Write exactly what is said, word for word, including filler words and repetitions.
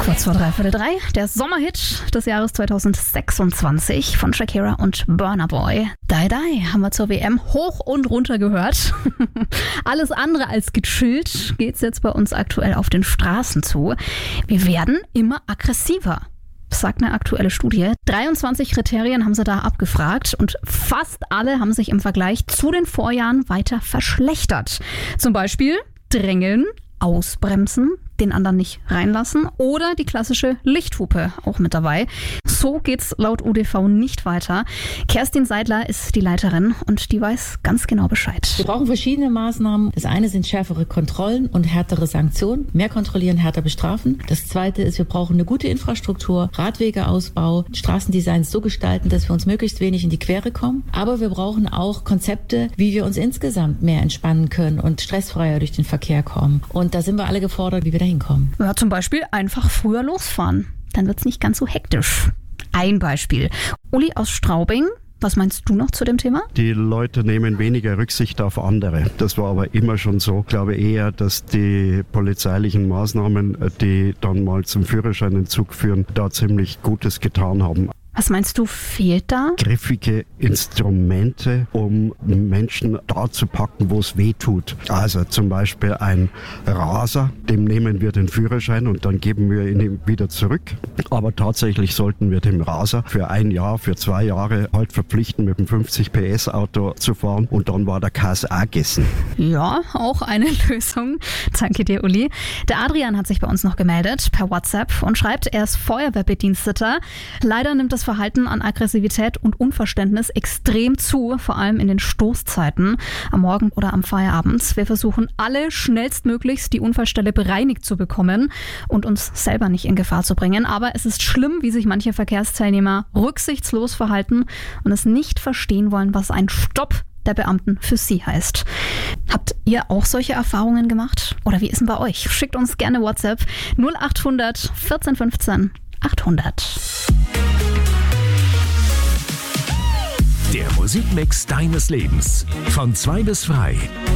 Kurz vor dreiviertel drei, der Sommerhit des Jahres zweitausendsechsundzwanzig von Shakira und Burna Boy. Die Die haben wir zur W M hoch und runter gehört. Alles andere als gechillt geht's jetzt bei uns aktuell auf den Straßen zu. Wir werden immer aggressiver, sagt eine aktuelle Studie. dreiundzwanzig Kriterien haben sie da abgefragt und fast alle haben sich im Vergleich zu den Vorjahren weiter verschlechtert. Zum Beispiel drängeln, ausbremsen, den anderen nicht reinlassen oder die klassische Lichthupe auch mit dabei. So geht's laut U D V nicht weiter. Kerstin Seidler ist die Leiterin und die weiß ganz genau Bescheid. Wir brauchen verschiedene Maßnahmen. Das eine sind schärfere Kontrollen und härtere Sanktionen. Mehr kontrollieren, härter bestrafen. Das zweite ist, wir brauchen eine gute Infrastruktur, Radwegeausbau, Straßendesigns so gestalten, dass wir uns möglichst wenig in die Quere kommen. Aber wir brauchen auch Konzepte, wie wir uns insgesamt mehr entspannen können und stressfreier durch den Verkehr kommen. Und da sind wir alle gefordert, wie wir da hinkommen. Ja, zum Beispiel einfach früher losfahren. Dann wird's nicht ganz so hektisch. Ein Beispiel. Uli aus Straubing. Was meinst du noch zu dem Thema? Die Leute nehmen weniger Rücksicht auf andere. Das war aber immer schon so. Ich glaube eher, dass die polizeilichen Maßnahmen, die dann mal zum Führerscheinentzug führen, da ziemlich Gutes getan haben. Was meinst du, fehlt da? Griffige Instrumente, um Menschen da zu packen, wo es weh tut. Also zum Beispiel ein Raser, dem nehmen wir den Führerschein und dann geben wir ihn wieder zurück. Aber tatsächlich sollten wir dem Raser für ein Jahr, für zwei Jahre halt verpflichten, mit dem fünfzig P S Auto zu fahren und dann war der Käse auch gegessen. Ja, auch eine Lösung. Danke dir, Uli. Der Adrian hat sich bei uns noch gemeldet per WhatsApp und schreibt, er ist Feuerwehrbediensteter. Leider nimmt das Verhalten an Aggressivität und Unverständnis extrem zu, vor allem in den Stoßzeiten, am Morgen oder am Feierabend. Wir versuchen alle schnellstmöglichst die Unfallstelle bereinigt zu bekommen und uns selber nicht in Gefahr zu bringen. Aber es ist schlimm, wie sich manche Verkehrsteilnehmer rücksichtslos verhalten und es nicht verstehen wollen, was ein Stopp der Beamten für sie heißt. Habt ihr auch solche Erfahrungen gemacht? Oder wie ist denn bei euch? Schickt uns gerne WhatsApp null acht hundert vierzehn fünfzehn achthundert. Der Musikmix deines Lebens. Von zwei bis drei.